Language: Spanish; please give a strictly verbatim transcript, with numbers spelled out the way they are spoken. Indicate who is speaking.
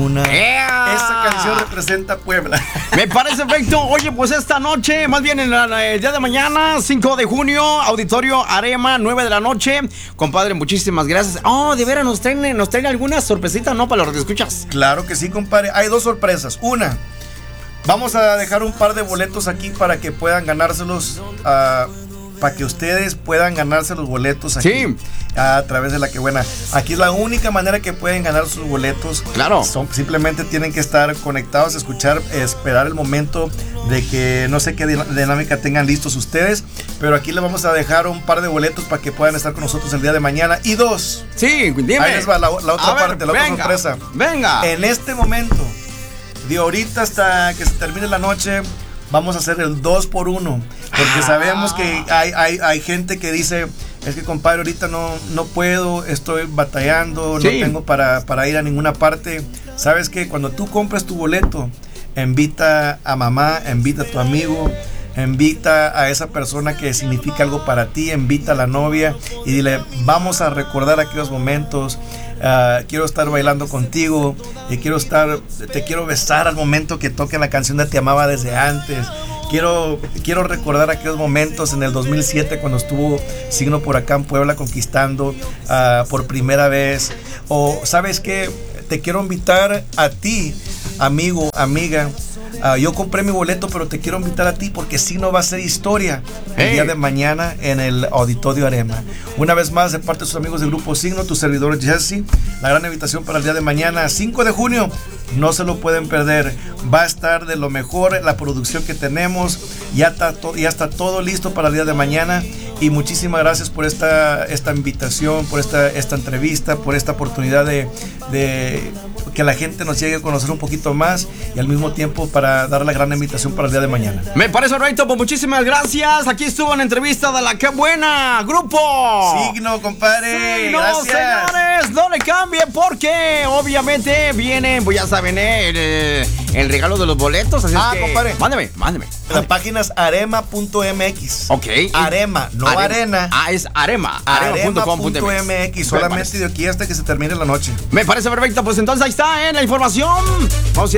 Speaker 1: Luna.
Speaker 2: Yeah.
Speaker 1: Esa canción representa Puebla.
Speaker 2: Me parece perfecto. Oye, pues esta noche, más bien en la, el día de mañana, cinco de junio, Auditorio Arema, nueve de la noche. Compadre, muchísimas gracias. Oh, de veras, nos traen, nos traen alguna sorpresita, ¿no? Para los que escuchas.
Speaker 1: Claro que sí, compadre. Hay dos sorpresas. Una, vamos a dejar un par de boletos aquí para que puedan ganárselos, uh, para que ustedes puedan ganarse los boletos aquí.
Speaker 2: Sí.
Speaker 1: A través de la que buena. Aquí es la única manera que pueden ganar sus boletos.
Speaker 2: Claro.
Speaker 1: Son, simplemente tienen que estar conectados, escuchar, esperar el momento de que no sé qué dinámica tengan listos ustedes. Pero aquí les vamos a dejar un par de boletos para que puedan estar con nosotros el día de mañana. Y dos.
Speaker 2: Sí, dime.
Speaker 1: Ahí les va la, la otra
Speaker 2: a
Speaker 1: parte,
Speaker 2: ver,
Speaker 1: la
Speaker 2: venga,
Speaker 1: otra sorpresa.
Speaker 2: Venga.
Speaker 1: En este momento, de ahorita hasta que se termine la noche, vamos a hacer el dos por uno. Porque ah. sabemos que hay, hay, hay gente que dice, es que compadre, ahorita no, no puedo, estoy batallando, sí. no tengo para, para ir a ninguna parte. ¿Sabes qué? Cuando tú compras tu boleto, invita a mamá, invita a tu amigo, invita a esa persona que significa algo para ti, invita a la novia y dile, vamos a recordar aquellos momentos. Uh, quiero estar bailando contigo y quiero estar, te quiero besar al momento que toque la canción de Te Amaba Desde Antes. Quiero, quiero recordar aquellos momentos en el dos mil siete cuando estuvo Signo por acá en Puebla conquistando uh, por primera vez. O ¿sabes qué? Te quiero invitar a ti, amigo, amiga. Uh, yo compré mi boleto, pero te quiero invitar a ti porque Signo va a ser historia el hey. día de mañana en el Auditorio Arema. Una vez más, de parte de sus amigos del Grupo Signo, tu servidor Jesse, la gran invitación para el día de mañana, cinco de junio, no se lo pueden perder. Va a estar de lo mejor la producción que tenemos, ya está, to- ya está todo listo para el día de mañana. Y muchísimas gracias por esta, esta invitación, por esta, esta entrevista, por esta oportunidad de, de que la gente nos llegue a conocer un poquito más y al mismo tiempo para dar la gran invitación para el día de mañana.
Speaker 2: Me parece correcto, pues muchísimas gracias. Aquí estuvo una entrevista de la que buena grupo
Speaker 1: Signo, compadre.
Speaker 2: Sí, no,
Speaker 1: gracias.
Speaker 2: Señores, no le cambien porque obviamente vienen, pues ya saben, eh, el, el regalo de los boletos. Así
Speaker 1: ah,
Speaker 2: es que,
Speaker 1: compadre.
Speaker 2: Mándeme, mándeme.
Speaker 1: La página es arema punto m x.
Speaker 2: Ok.
Speaker 1: Arema, no
Speaker 2: Arema.
Speaker 1: arena.
Speaker 2: Ah, es Arema.
Speaker 1: Arema punto m x. Solamente de aquí hasta que se termine la noche.
Speaker 2: Me parece perfecto. Pues entonces ahí está, ¿eh? La información. Vamos a ir